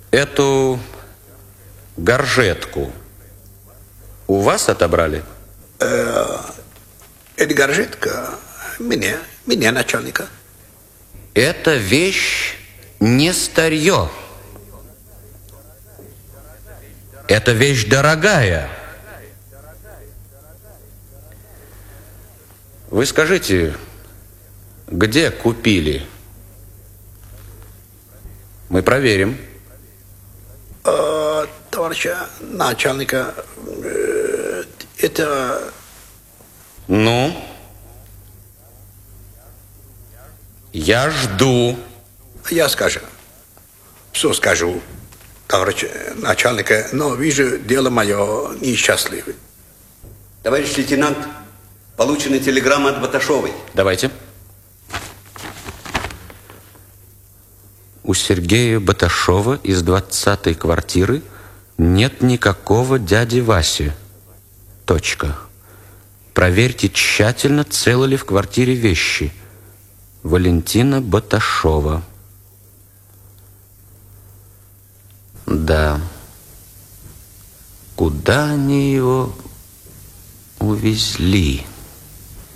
Эту горжетку у вас отобрали? Это горжетка меня начальника. Эта вещь не старье. Эта вещь дорогая. Вы скажите, где купили? Мы проверим. Товарища начальника, это... Ну? Я жду. Я скажу. Все скажу, товарищ начальника, но вижу, дело мое несчастливое. Товарищ лейтенант, получена телеграмма от Баташовой. Давайте. У Сергея Баташова из 20-й квартиры нет никакого дяди Васи. Точка. Проверьте тщательно, целы ли в квартире вещи. Валентина Баташова. Да. Куда они его увезли?